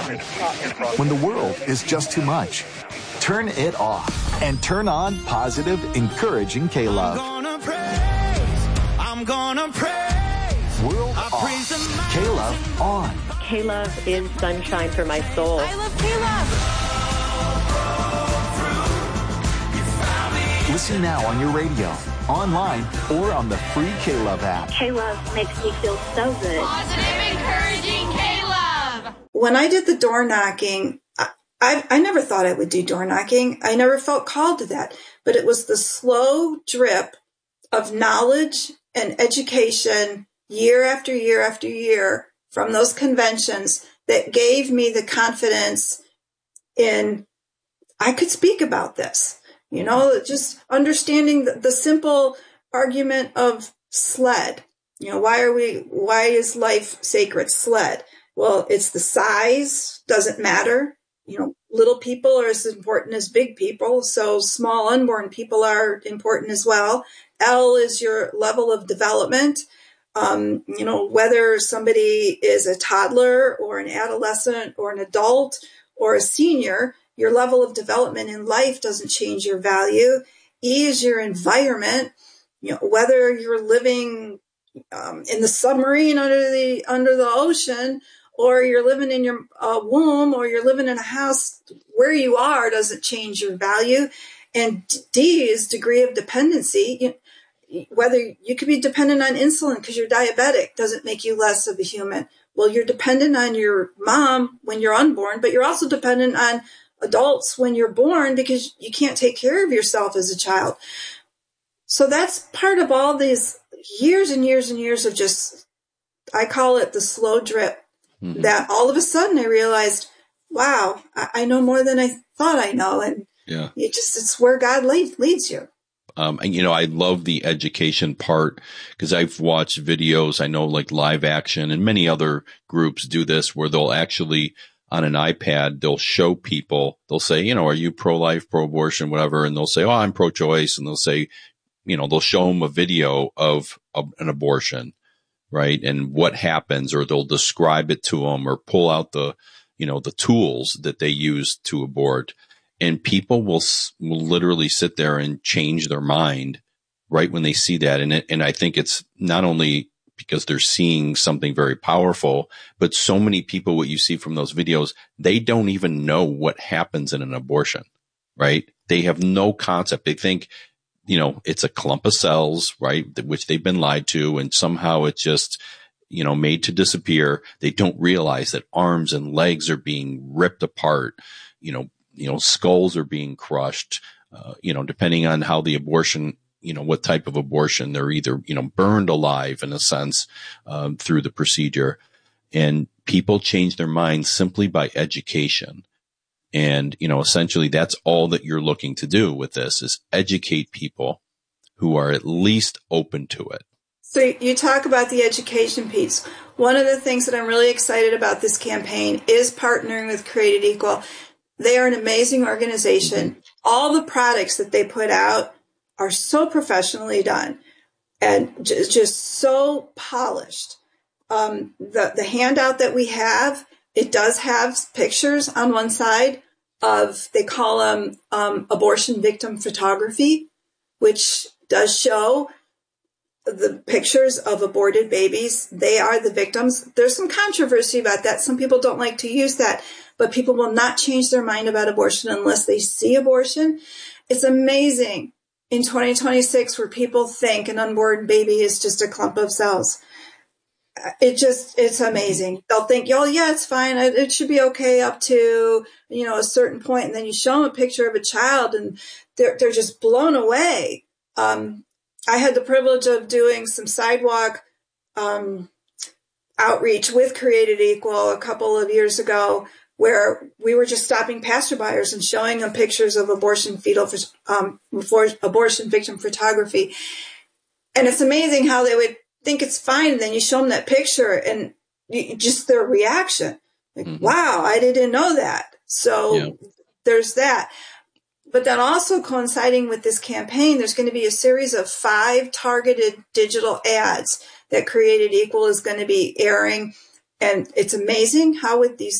When the world is just too much, turn it off and turn on positive, encouraging K-Love. I'm gonna praise. World off. K-Love on. K-Love is sunshine for my soul. I love K-Love. Listen now on your radio, online, or on the free K-Love app. K-Love makes me feel so good. Positive, encouraging K-Love. When I did the door knocking, I never thought I would do door knocking. I never felt called to that. But it was the slow drip of knowledge and education year after year after year from those conventions that gave me the confidence in I could speak about this. You know, just understanding the simple argument of sled. You know, why is life sacred? Sled. Well, it's the size, doesn't matter. You know, little people are as important as big people. So small unborn people are important as well. L is your level of development. You know, whether somebody is a toddler or an adolescent or an adult or a senior, your level of development in life doesn't change your value. E is your environment. You know, whether you're living in the submarine under the ocean, or you're living in your womb, or you're living in a house, where you are doesn't change your value. And D is degree of dependency. Whether you could be dependent on insulin because you're diabetic doesn't make you less of a human. Well, you're dependent on your mom when you're unborn, but you're also dependent on adults when you're born because you can't take care of yourself as a child. So that's part of all these years and years and years of just, I call it the slow drip, that all of a sudden I realized, wow, I know more than I thought I know. And it's where God leads you. And, you know, I love the education part because I've watched videos. I know like Live Action and many other groups do this where they'll actually on an iPad, they'll show people, they'll say, you know, are you pro-life, pro-abortion, whatever? And they'll say, oh, I'm pro-choice. And they'll say, you know, they'll show them a video of an abortion, right? And what happens, or they'll describe it to them or pull out the, you know, the tools that they use to abort. And people will literally sit there and change their mind right when they see that. And I think it's not only because they're seeing something very powerful, but so many people, what you see from those videos, they don't even know what happens in an abortion, right? They have no concept. They think, you know, it's a clump of cells, right? Which they've been lied to. And somehow it's just, you know, made to disappear. They don't realize that arms and legs are being ripped apart. You know, skulls are being crushed, you know, depending on how the abortion, you know, what type of abortion, they're either, you know, burned alive in a sense, through the procedure. And people change their minds simply by education. And, you know, essentially that's all that you're looking to do with this is educate people who are at least open to it. So you talk about the education piece. One of the things that I'm really excited about this campaign is partnering with Created Equal. They are an amazing organization. All the products that they put out are so professionally done and just so polished. The handout that we have, it does have pictures on one side of, they call them abortion victim photography, which does show the pictures of aborted babies. They are the victims. There's some controversy about that. Some people don't like to use that, but people will not change their mind about abortion unless they see abortion. It's amazing in 2026 where people think an unborn baby is just a clump of cells. It's amazing. They'll think, oh yeah, it's fine. It should be okay up to, you know, a certain point. And then you show them a picture of a child and they're just blown away. I had the privilege of doing some sidewalk outreach with Created Equal a couple of years ago, where we were just stopping passerbyers and showing them pictures of abortion victim photography. And it's amazing how they would think it's fine. And then you show them that picture and just their reaction. Like, wow, I didn't know that. So there's that. But then also coinciding with this campaign, there's going to be a series of 5 targeted digital ads that Created Equal is going to be airing. And it's amazing how with these